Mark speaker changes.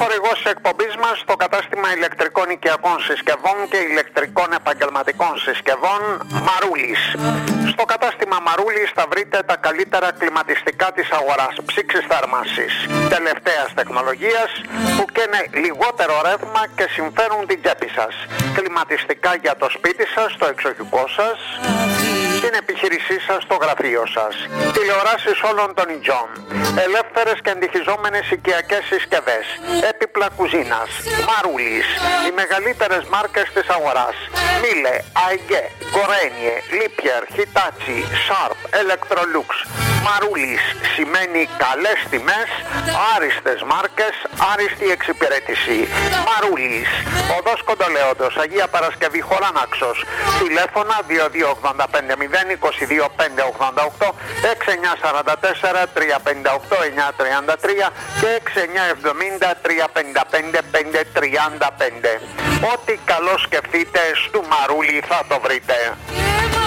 Speaker 1: χορηγός της εκπομπής μας το κατάστημα ηλεκτρικών οικιακών συσκευών και ηλεκτρικών επαγγελματικών συσκευών Μαρούλης. Στο κατάστημα Μαρούλης θα βρείτε τα καλύτερα κλιματιστικά της αγοράς ψήξης θέρμανσης τελευταίας τεχνολογίας που καίνε λιγότερο ρεύμα και συμφέρουν την τσέπη σας. Κλιματιστικά για το σπίτι σας, το εξοχικό σας, την επιχείρησή σας, το γραφείο σας. Τηλεοράσεις όλων των ειδών. Ελεύθερες και αντιχιζόμενες οικιακές συσκευές. Έπιπλα κουζίνας. Μαρούλης. Οι μεγαλύτερες μάρκες της αγοράς. Μίλε, Αϊγκέ, Γκορένιε, Λίπιερ, Χιτάτσι, Σάρπ, Electrolux. Μαρούλης σημαίνει καλές τιμές, άριστες μάρκες, άριστη εξυπηρέτηση. Μαρούλης. Οδός Κοντολέοντος, Αγία Παρασκευή Χωράναξος. Τηλέφωνα 2250-22-588, 6944 358 933 και 6970 355 535. Ό,τι καλό σκεφτείτε, στο Μαρούλι θα το βρείτε.